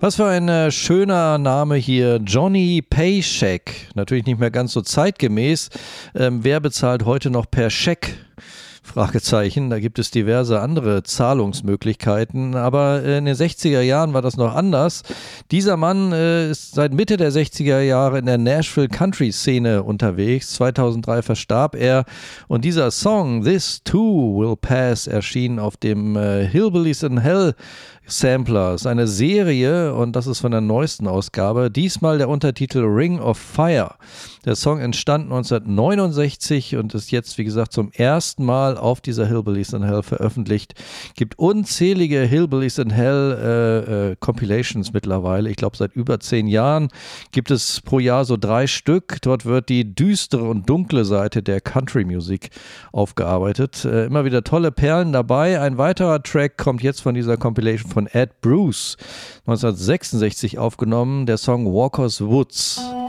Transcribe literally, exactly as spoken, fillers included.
Was für ein äh, schöner Name hier, Johnny Paycheck. Natürlich nicht mehr ganz so zeitgemäß. Ähm, wer bezahlt heute noch per Scheck? Fragezeichen, da gibt es diverse andere Zahlungsmöglichkeiten, aber in den sechziger Jahren war das noch anders. Dieser Mann äh, ist seit Mitte der sechziger Jahre in der Nashville Country Szene unterwegs. zweitausenddrei verstarb er und dieser Song This Too Will Pass erschien auf dem äh, Hillbillies in Hell Sampler. Ist eine Serie und das ist von der neuesten Ausgabe. Diesmal der Untertitel Ring of Fire. Der Song entstand neunzehnhundertneunundsechzig und ist jetzt, wie gesagt, zum ersten Mal auf dieser Hillbillies in Hell veröffentlicht. Gibt unzählige Hillbillies in Hell äh, äh, Compilations mittlerweile. Ich glaube, seit über zehn Jahren gibt es pro Jahr so drei Stück. Dort wird die düstere und dunkle Seite der Country-Musik aufgearbeitet. Äh, immer wieder tolle Perlen dabei. Ein weiterer Track kommt jetzt von dieser Compilation von Ed Bruce, neunzehnhundertsechsundsechzig aufgenommen, der Song Walker's Woods.